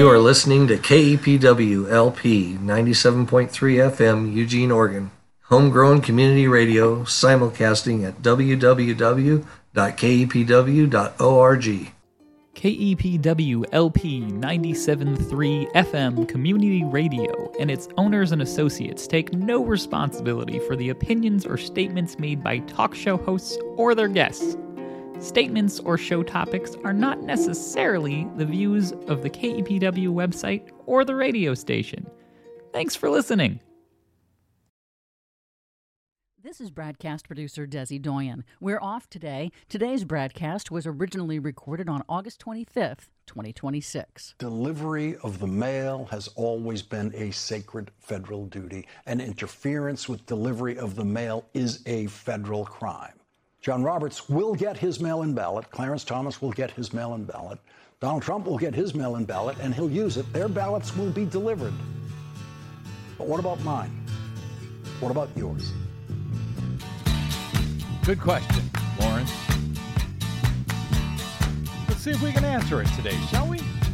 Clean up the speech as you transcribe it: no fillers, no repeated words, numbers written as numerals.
You are listening to KEPW LP 97.3 FM, Eugene, Oregon. Homegrown community radio, simulcasting at www.kepw.org. KEPW LP 97.3 FM Community Radio and its owners and associates take no responsibility for the opinions or statements made by talk show hosts or their guests. Statements or show topics are not necessarily the views of the KEPW website or the radio station. Thanks for listening. This is broadcast producer Desi Doyen. We're off today. Today's broadcast was originally recorded on August 25th, 2026. Delivery of the mail has always been a sacred federal duty, and interference with delivery of the mail is a federal crime. John Roberts will get his mail-in ballot. Clarence Thomas will get his mail-in ballot. Donald Trump will get his mail-in ballot, and he'll use it. Their ballots will be delivered. But what about mine? What about yours? Good question, Lawrence. Let's see if we can answer it today, shall we?